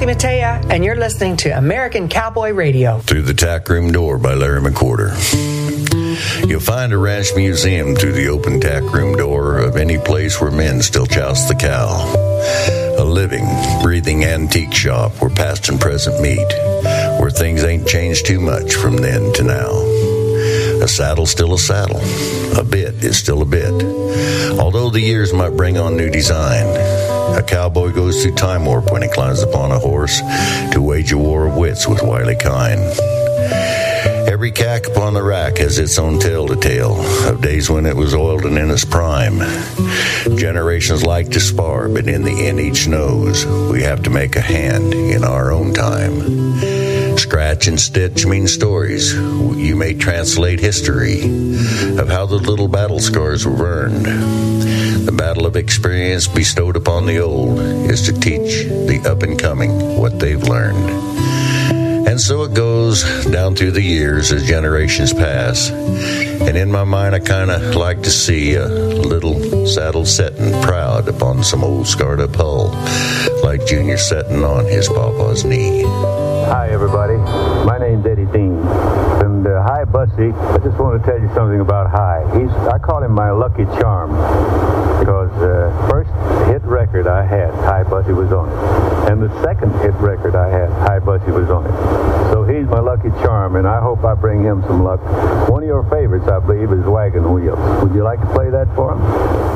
Kathy Mattea, and you're listening to American Cowboy Radio. Through the Tack Room Door by Larry McWhorter. You'll find a ranch museum through the open tack room door of any place where men still joust the cow. A living, breathing antique shop where past and present meet, where things ain't changed too much from then to now. A saddle's still a saddle. A bit is still a bit. Although the years might bring on new design, a cowboy goes through time warp when he climbs upon a horse to wage a war of wits with wily kine. Every cack upon the rack has its own tale to tell of days when it was oiled and in its prime. Generations like to spar, but in the end each knows we have to make a hand in our own time. Scratch and stitch mean stories. You may translate history of how the little battle scars were earned. The battle of experience bestowed upon the old is to teach the up-and-coming what they've learned. And so it goes down through the years as generations pass. And in my mind, I kind of like to see a little saddle setting proud upon some old scarred-up hull, like Junior setting on his papa's knee. Hi, everybody. My name's Eddie Dean. And hi, Bussy. I just want to tell you something about Hi. I call him my lucky charm because first hit record I had, Hi Bussy was on it. And the second hit record I had, Hi Bussy was on it. So he's my lucky charm, and I hope I bring him some luck. One of your favorites, I believe, is Wagon Wheels. Would you like to play that for him?